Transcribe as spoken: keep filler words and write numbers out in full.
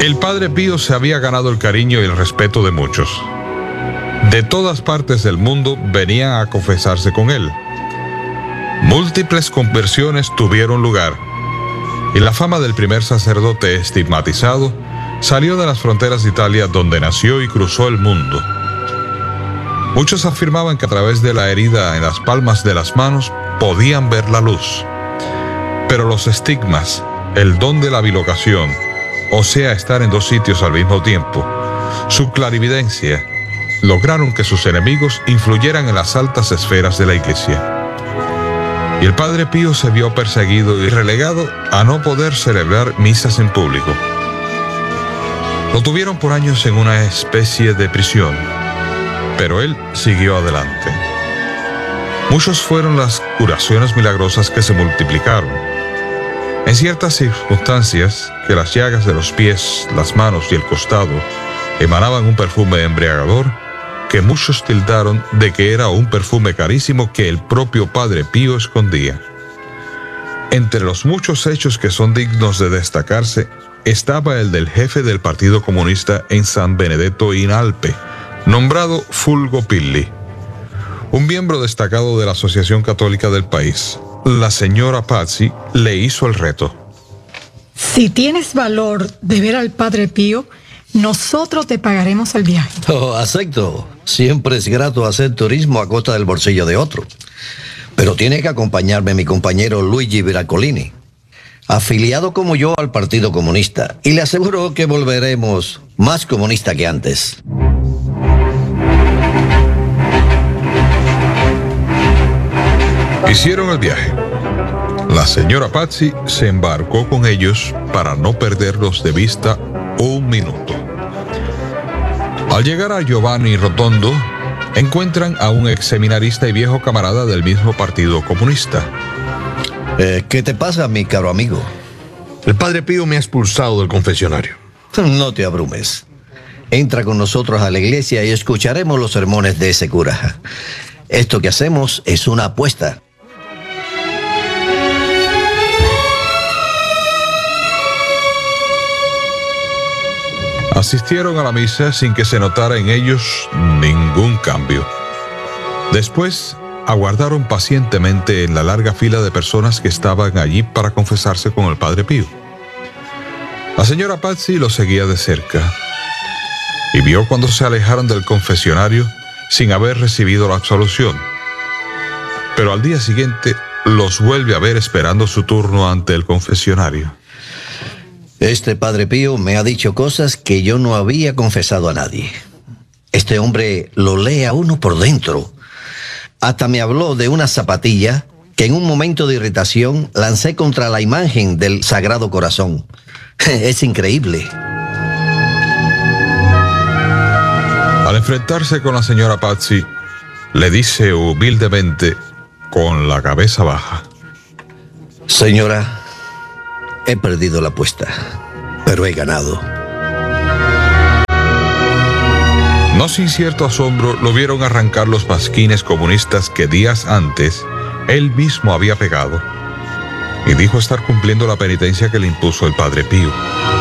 El Padre Pío se había ganado el cariño y el respeto de muchos. De todas partes del mundo venían a confesarse con él. Múltiples conversiones tuvieron lugar, y la fama del primer sacerdote estigmatizado salió de las fronteras de Italia, donde nació y cruzó el mundo. Muchos afirmaban que a través de la herida en las palmas de las manos podían ver la luz. Pero los estigmas, el don de la bilocación, o sea, estar en dos sitios al mismo tiempo, su clarividencia, lograron que sus enemigos influyeran en las altas esferas de la Iglesia. Y el Padre Pío se vio perseguido y relegado a no poder celebrar misas en público. Lo tuvieron por años en una especie de prisión, pero él siguió adelante. Muchos fueron las curaciones milagrosas que se multiplicaron. En ciertas circunstancias, que las llagas de los pies, las manos y el costado emanaban un perfume embriagador, que muchos tildaron de que era un perfume carísimo que el propio Padre Pío escondía. Entre los muchos hechos que son dignos de destacarse, estaba el del jefe del Partido Comunista en San Benedetto in Alpe, nombrado Fulgo Pilli, un miembro destacado de la Asociación Católica del país. La señora Pazzi le hizo el reto. Si tienes valor de ver al Padre Pío, nosotros te pagaremos el viaje. Oh, acepto. Siempre es grato hacer turismo a costa del bolsillo de otro. Pero tiene que acompañarme mi compañero Luigi Viracolini, afiliado como yo al Partido Comunista, y le aseguro que volveremos más comunista que antes. Hicieron el viaje. La señora Pazzi se embarcó con ellos para no perderlos de vista un minuto. Al llegar a Giovanni Rotondo, encuentran a un ex seminarista y viejo camarada del mismo Partido Comunista. Eh, ¿Qué te pasa, mi caro amigo? El Padre Pío me ha expulsado del confesionario. No te abrumes. Entra con nosotros a la iglesia y escucharemos los sermones de ese cura. Esto que hacemos es una apuesta. Asistieron a la misa sin que se notara en ellos ningún cambio. Después, aguardaron pacientemente en la larga fila de personas que estaban allí para confesarse con el Padre Pío. La señora Pazzi lo seguía de cerca y vio cuando se alejaron del confesionario sin haber recibido la absolución. Pero al día siguiente los vuelve a ver esperando su turno ante el confesionario. Este Padre Pío me ha dicho cosas que yo no había confesado a nadie. Este hombre lo lee a uno por dentro. Hasta me habló de una zapatilla que en un momento de irritación lancé contra la imagen del Sagrado Corazón. Es increíble. Al enfrentarse con la señora Pazzi, le dice humildemente, con la cabeza baja: Señora, he perdido la apuesta, pero he ganado. No sin cierto asombro lo vieron arrancar los pasquines comunistas que días antes él mismo había pegado, y dijo estar cumpliendo la penitencia que le impuso el Padre Pío.